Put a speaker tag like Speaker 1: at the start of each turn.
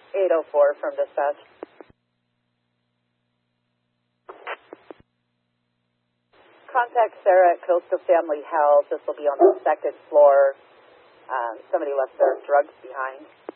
Speaker 1: 804 from dispatch. Contact Sarah at Coastal Family Health. This will be on the second floor. Somebody left their drugs behind.